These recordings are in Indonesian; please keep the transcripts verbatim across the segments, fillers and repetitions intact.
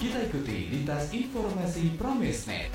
Kita ikuti lintas informasi Pramesnet.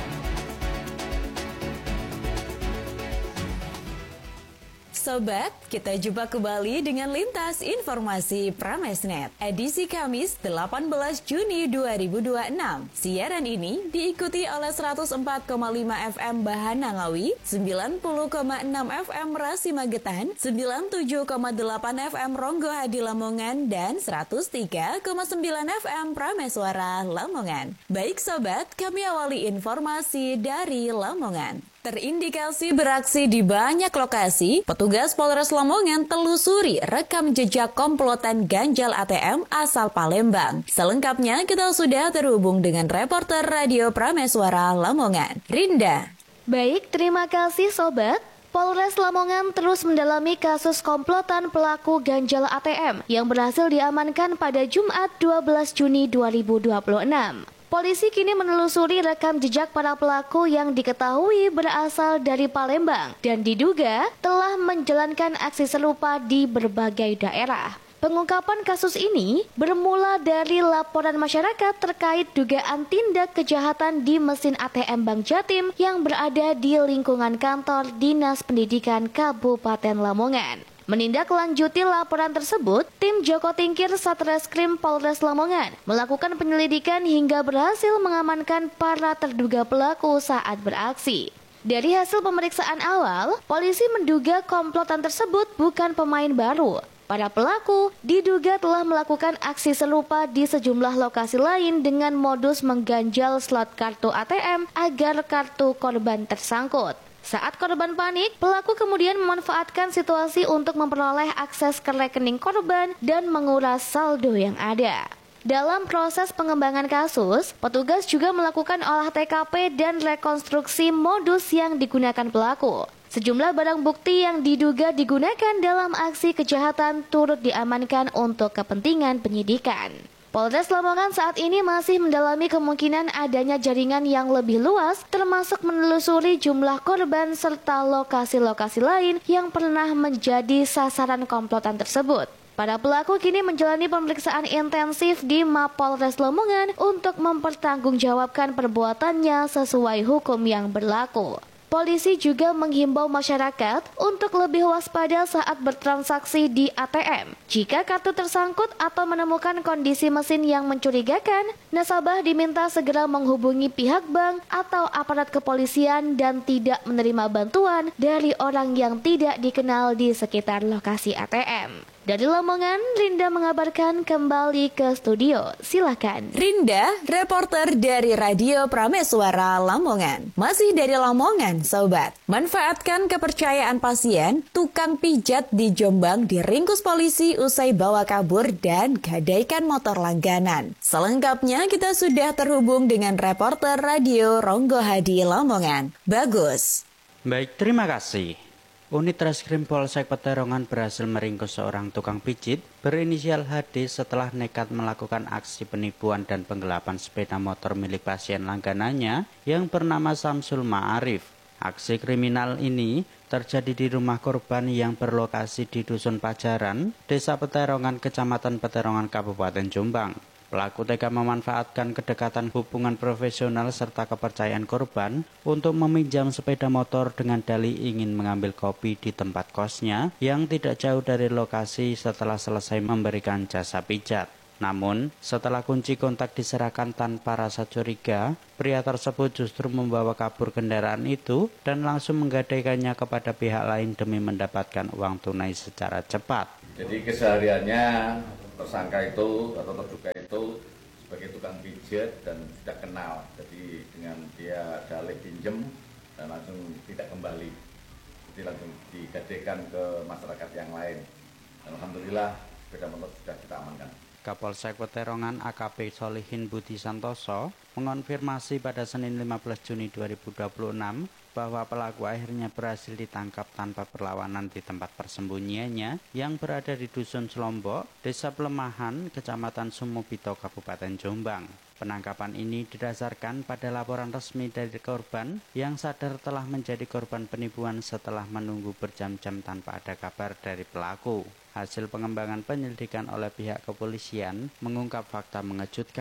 Sobat, kita jumpa kembali dengan Lintas Informasi Pramesnet, edisi Kamis delapan belas Juni dua ribu dua puluh enam. Siaran ini diikuti oleh seratus empat koma lima F M Bahana Ngawi, sembilan puluh koma enam F M Rasi Magetan, sembilan puluh tujuh koma delapan F M Ronggo Hadi Lamongan, dan seratus tiga koma sembilan F M Prameswara Lamongan. Baik sobat, kami awali informasi dari Lamongan. Terindikasi beraksi di banyak lokasi, petugas Polres Lamongan telusuri rekam jejak komplotan ganjal A T M asal Palembang. Selengkapnya kita sudah terhubung dengan reporter Radio Prameswara Lamongan, Rinda. Baik, terima kasih sobat. Polres Lamongan terus mendalami kasus komplotan pelaku ganjal A T M yang berhasil diamankan pada Jumat dua belas Juni dua ribu dua puluh enam. Polisi kini menelusuri rekam jejak para pelaku yang diketahui berasal dari Palembang dan diduga telah menjalankan aksi serupa di berbagai daerah. Pengungkapan kasus ini bermula dari laporan masyarakat terkait dugaan tindak kejahatan di mesin A T M Bank Jatim yang berada di lingkungan kantor Dinas Pendidikan Kabupaten Lamongan. Menindaklanjuti laporan tersebut, tim Joko Tingkir Satreskrim Polres Lamongan melakukan penyelidikan hingga berhasil mengamankan para terduga pelaku saat beraksi. Dari hasil pemeriksaan awal, polisi menduga komplotan tersebut bukan pemain baru. Para pelaku diduga telah melakukan aksi serupa di sejumlah lokasi lain dengan modus mengganjal slot kartu A T M agar kartu korban tersangkut. Saat korban panik, pelaku kemudian memanfaatkan situasi untuk memperoleh akses ke rekening korban dan menguras saldo yang ada. Dalam proses pengembangan kasus, petugas juga melakukan olah T K P dan rekonstruksi modus yang digunakan pelaku. Sejumlah barang bukti yang diduga digunakan dalam aksi kejahatan turut diamankan untuk kepentingan penyidikan. Polres Lamongan saat ini masih mendalami kemungkinan adanya jaringan yang lebih luas, termasuk menelusuri jumlah korban serta lokasi-lokasi lain yang pernah menjadi sasaran komplotan tersebut. Para pelaku kini menjalani pemeriksaan intensif di Mapolres Lamongan untuk mempertanggungjawabkan perbuatannya sesuai hukum yang berlaku. Polisi juga menghimbau masyarakat untuk lebih waspada saat bertransaksi di A T M. Jika kartu tersangkut atau menemukan kondisi mesin yang mencurigakan, nasabah diminta segera menghubungi pihak bank atau aparat kepolisian dan tidak menerima bantuan dari orang yang tidak dikenal di sekitar lokasi A T M. Dari Lamongan, Rinda mengabarkan kembali ke studio. Silakan. Rinda, reporter dari Radio Prameswara Lamongan. Masih dari Lamongan, sobat. Manfaatkan kepercayaan pasien, tukang pijat di Jombang diringkus polisi usai bawa kabur dan gadaikan motor langganan. Selengkapnya kita sudah terhubung dengan reporter Radio Ronggo Hadi Lamongan. Bagus. Baik, terima kasih. Unit Reskrim Polsek Peterongan berhasil meringkus seorang tukang pijit berinisial H D setelah nekat melakukan aksi penipuan dan penggelapan sepeda motor milik pasien langganannya yang bernama Samsul Ma'arif. Aksi kriminal ini terjadi di rumah korban yang berlokasi di Dusun Pajaran, Desa Peterongan, Kecamatan Peterongan, Kabupaten Jombang. Pelaku tega memanfaatkan kedekatan hubungan profesional serta kepercayaan korban untuk meminjam sepeda motor dengan dalih ingin mengambil kopi di tempat kosnya yang tidak jauh dari lokasi setelah selesai memberikan jasa pijat. Namun, setelah kunci kontak diserahkan tanpa rasa curiga, pria tersebut justru membawa kabur kendaraan itu dan langsung menggadaikannya kepada pihak lain demi mendapatkan uang tunai secara cepat. Jadi kesehariannya tersangka itu atau terduga itu sebagai tukang pijat dan sudah kenal. Jadi dengan dia dalih pinjem dan langsung tidak kembali. Jadi langsung digadaikan ke masyarakat yang lain. Dan alhamdulillah sepeda motor sudah kita amankan. Kapolsek Peterongan A K P Solihin Budi Santoso mengonfirmasi pada Senin lima belas Juni dua ribu dua puluh enam bahwa pelaku akhirnya berhasil ditangkap tanpa perlawanan di tempat persembunyiannya yang berada di Dusun Selombok, Desa Pelemahan, Kecamatan Sumobito, Kabupaten Jombang. Penangkapan ini didasarkan pada laporan resmi dari korban yang sadar telah menjadi korban penipuan setelah menunggu berjam-jam tanpa ada kabar dari pelaku. Hasil pengembangan penyelidikan oleh pihak kepolisian mengungkap fakta mengejutkan.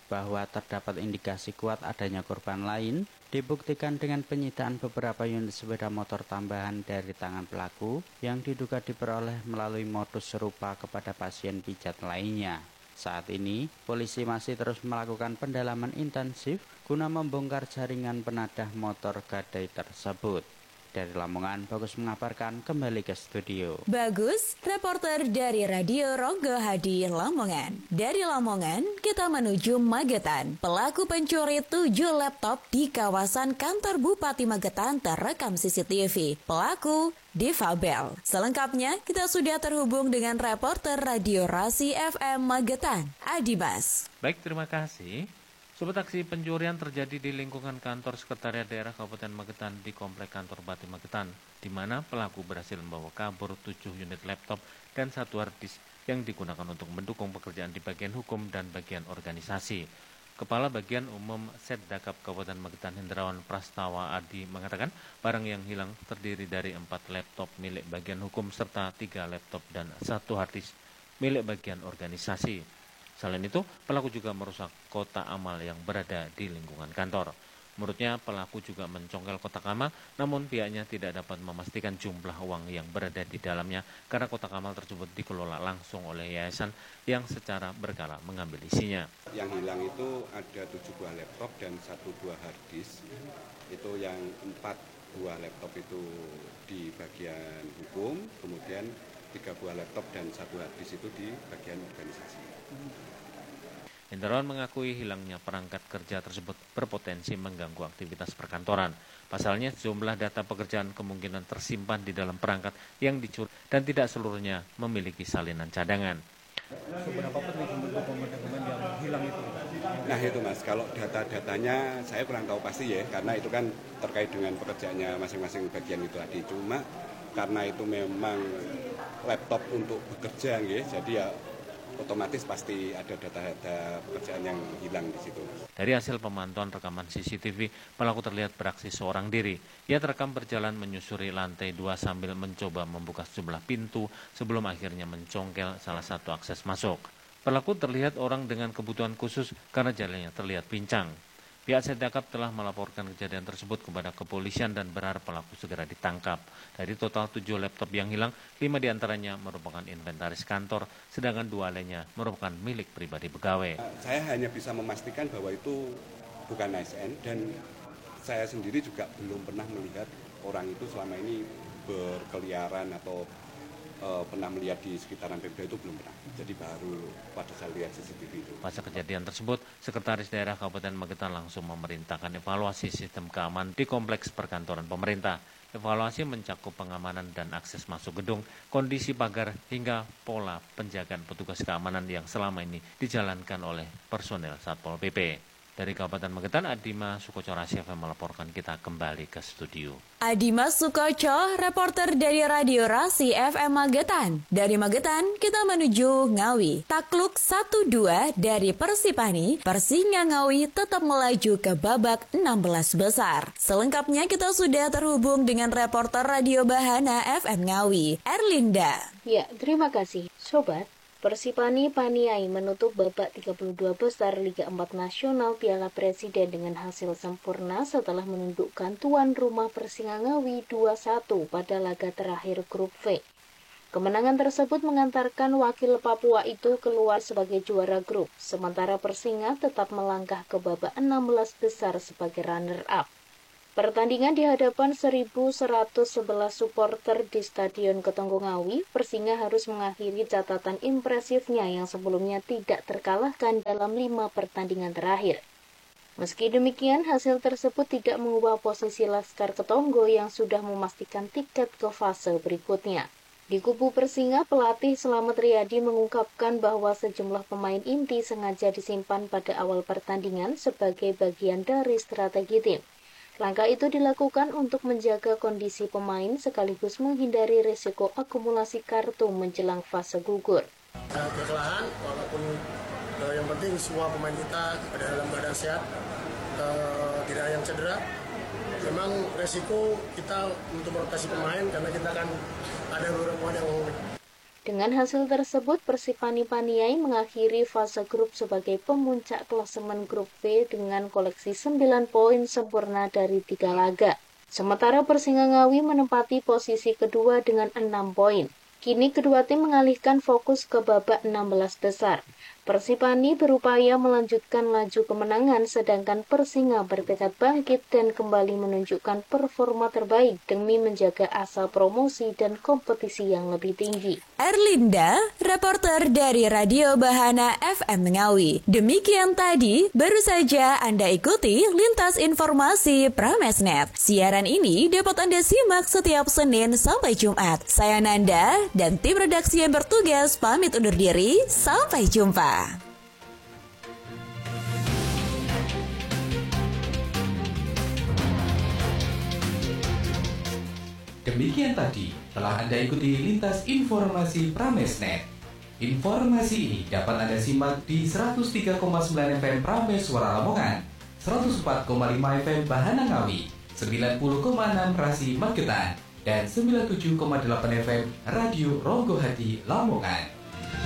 bahwa terdapat indikasi kuat adanya korban lain dibuktikan dengan penyitaan beberapa unit sepeda motor tambahan dari tangan pelaku yang diduga diperoleh melalui modus serupa kepada pasien pijat lainnya. Saat ini, polisi masih terus melakukan pendalaman intensif guna membongkar jaringan penadah motor gadai tersebut. Dari Lamongan, Bagus mengabarkan, kembali ke studio. Bagus, reporter dari Radio Ronggo Hadi Lamongan. Dari Lamongan, kita menuju Magetan. Pelaku pencuri tujuh laptop di kawasan kantor Bupati Magetan terekam C C T V. Pelaku difabel. Selengkapnya, kita sudah terhubung dengan reporter Radio Rasi F M Magetan, Adimas. Baik, terima kasih. Sobat, aksi pencurian terjadi di lingkungan kantor Sekretariat Daerah Kabupaten Magetan di Komplek Kantor Bupati Magetan, di mana pelaku berhasil membawa kabur tujuh unit laptop dan satu hard disk yang digunakan untuk mendukung pekerjaan di bagian hukum dan bagian organisasi. Kepala Bagian Umum Setdakap Kabupaten Magetan Hendrawan Prastawa Adi mengatakan barang yang hilang terdiri dari empat laptop milik bagian hukum serta tiga laptop dan satu hard disk milik bagian organisasi. Selain itu, pelaku juga merusak kotak amal yang berada di lingkungan kantor. Menurutnya, pelaku juga mencongkel kotak amal, namun pihaknya tidak dapat memastikan jumlah uang yang berada di dalamnya karena kotak amal tersebut dikelola langsung oleh yayasan yang secara berkala mengambil isinya. Yang hilang itu ada tujuh buah laptop dan satu buah hard disk. Itu yang empat buah laptop itu di bagian hukum, kemudian tiga buah laptop dan satu hard disk itu di bagian organisasi. Hendrawan mengakui hilangnya perangkat kerja tersebut berpotensi mengganggu aktivitas perkantoran. Pasalnya, sejumlah data pekerjaan kemungkinan tersimpan di dalam perangkat yang dicuri dan tidak seluruhnya memiliki salinan cadangan. Seberapa penting untuk dokumen-dokumen yang hilang itu? Nah itu Mas, kalau data-datanya saya kurang tahu pasti ya, karena itu kan terkait dengan pekerjaannya masing-masing bagian itu tadi. Cuma karena itu memang laptop untuk bekerja, ya, jadi ya otomatis pasti ada data-data pekerjaan yang hilang di situ. Dari hasil pemantauan rekaman C C T V, pelaku terlihat beraksi seorang diri. Ia terekam berjalan menyusuri lantai dua sambil mencoba membuka sejumlah pintu sebelum akhirnya mencongkel salah satu akses masuk. Pelaku terlihat orang dengan kebutuhan khusus karena jalannya terlihat pincang. Pihak Setdakap telah melaporkan kejadian tersebut kepada kepolisian dan berharap pelaku segera ditangkap. Dari total tujuh laptop yang hilang, lima diantaranya merupakan inventaris kantor, sedangkan dua lainnya merupakan milik pribadi pegawai. Saya hanya bisa memastikan bahwa itu bukan A S N dan saya sendiri juga belum pernah melihat orang itu selama ini berkeliaran atau uh, pernah melihat di sekitaran Pemda itu belum pernah. Jadi baru pada saat lihat C C T V itu. Pasca kejadian tersebut, Sekretaris Daerah Kabupaten Magetan langsung memerintahkan evaluasi sistem keamanan di kompleks perkantoran pemerintah. Evaluasi mencakup pengamanan dan akses masuk gedung, kondisi pagar, hingga pola penjagaan petugas keamanan yang selama ini dijalankan oleh personel Satpol P P. Dari Kabupaten Magetan, Adimas Sukoco Rasi F M melaporkan, kita kembali ke studio. Adimas Sukoco, reporter dari Radio Rasi F M Magetan. Dari Magetan, kita menuju Ngawi. Takluk satu dua dari Persipani, Persinga Ngawi tetap melaju ke babak enam belas besar. Selengkapnya kita sudah terhubung dengan reporter Radio Bahana F M Ngawi, Erlinda. Ya, terima kasih, Sobat. Persipani Paniai menutup babak tiga puluh dua besar Liga empat Nasional Piala Presiden dengan hasil sempurna setelah menundukkan tuan rumah Persinga Ngawi dua satu pada laga terakhir grup V. Kemenangan tersebut mengantarkan wakil Papua itu keluar sebagai juara grup, sementara Persinga tetap melangkah ke babak enam belas besar sebagai runner-up. Pertandingan di hadapan seribu seratus sebelas supporter di Stadion Ketonggo Ngawi, Persinga harus mengakhiri catatan impresifnya yang sebelumnya tidak terkalahkan dalam lima pertandingan terakhir. Meski demikian, hasil tersebut tidak mengubah posisi Laskar Ketonggo yang sudah memastikan tiket ke fase berikutnya. Di kubu Persinga, pelatih Slamet Riyadi mengungkapkan bahwa sejumlah pemain inti sengaja disimpan pada awal pertandingan sebagai bagian dari strategi tim. Langkah itu dilakukan untuk menjaga kondisi pemain sekaligus menghindari risiko akumulasi kartu menjelang fase gugur. Kekalahan, walaupun uh, yang penting semua pemain kita ada dalam keadaan sehat, uh, tidak ada yang cedera. Memang resiko kita untuk merotasi pemain karena kita kan ada beberapa pemain yang Dengan hasil tersebut, Persipani Paniai mengakhiri fase grup sebagai pemuncak klasemen grup B dengan koleksi sembilan poin sempurna dari tiga laga. Sementara Persinggangawi menempati posisi kedua dengan enam poin. Kini kedua tim mengalihkan fokus ke babak enam belas besar. Persipani berupaya melanjutkan laju kemenangan, sedangkan Persinga bertekad bangkit dan kembali menunjukkan performa terbaik demi menjaga asa promosi dan kompetisi yang lebih tinggi. Erlinda, reporter dari Radio Bahana F M Ngawi. Demikian tadi, baru saja Anda ikuti Lintas Informasi Pramesnet. Siaran ini dapat Anda simak setiap Senin sampai Jumat. Saya Nanda dan tim redaksi yang bertugas pamit undur diri. Sampai jumpa. Demikian tadi telah Anda ikuti Lintas Informasi Pramesnet. Informasi ini dapat Anda simak di seratus tiga koma sembilan F M Prames Suara Lamongan, seratus empat koma lima F M Bahana Ngawi, sembilan puluh koma enam Rasi Magetan, dan sembilan puluh tujuh koma delapan F M Radio Ronggo Hati Lamongan.